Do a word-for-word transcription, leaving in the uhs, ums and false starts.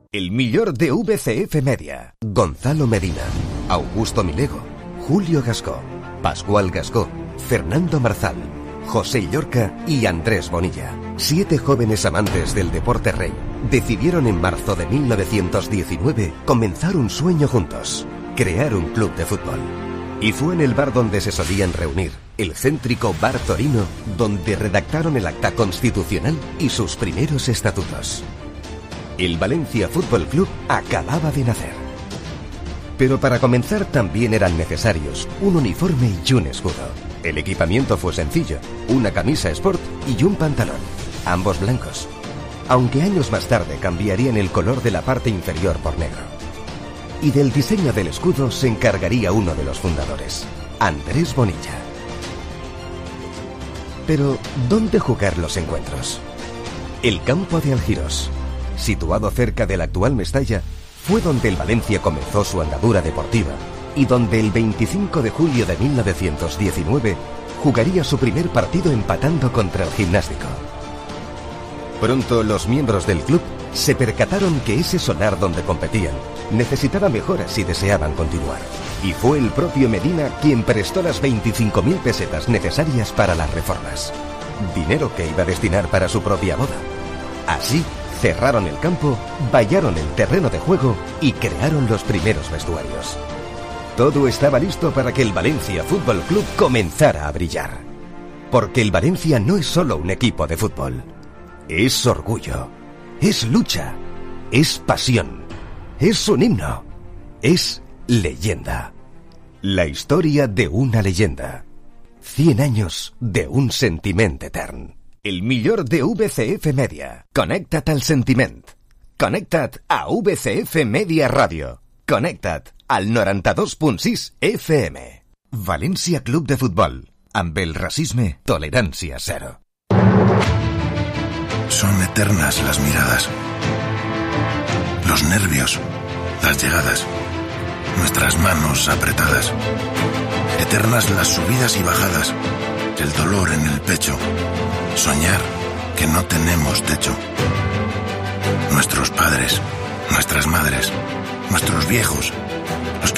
El millor de V C F Media. Gonzalo Medina, Augusto Milego, Julio Gascó, Pascual Gascó, Fernando Marzal, José Llorca y Andrés Bonilla. Siete jóvenes amantes del deporte rey decidieron en marzo de mil novecientos diecinueve comenzar un sueño juntos: crear un club de fútbol. Y fue en el bar donde se solían reunir, el céntrico Bar Torino, donde redactaron el acta constitucional y sus primeros estatutos. El Valencia Fútbol Club acababa de nacer. Pero para comenzar también eran necesarios un uniforme y un escudo. El equipamiento fue sencillo: una camisa sport y un pantalón, ambos blancos, aunque años más tarde cambiarían el color de la parte inferior por negro. Y del diseño del escudo se encargaría uno de los fundadores, Andrés Bonilla. Pero, ¿dónde jugar los encuentros? El campo de Algirós, situado cerca del actual Mestalla, fue donde el Valencia comenzó su andadura deportiva y donde el veinticinco de julio de mil novecientos diecinueve jugaría su primer partido empatando contra el Gimnástico. Pronto los miembros del club se percataron que ese solar donde competían necesitaba mejoras si deseaban continuar. Y fue el propio Medina quien prestó las veinticinco mil pesetas necesarias para las reformas. Dinero que iba a destinar para su propia boda. Así, cerraron el campo, vallaron el terreno de juego y crearon los primeros vestuarios. Todo estaba listo para que el Valencia Fútbol Club comenzara a brillar. Porque el Valencia no es solo un equipo de fútbol. Es orgullo, es lucha, es pasión, es un himno, es leyenda. La historia de una leyenda. Cien años de un sentiment etern. El millor de V C F Media. Connecta't al sentiment. Connecta't a V C F Media Ràdio. Connecta't al noranta-dos punt sis F M. València Club de Futbol. Amb el racisme, tolerància cero. Son eternas las miradas, los nervios, las llegadas, nuestras manos apretadas. Eternas las subidas y bajadas, el dolor en el pecho, soñar que no tenemos techo. Nuestros padres, nuestras madres, nuestros viejos, los que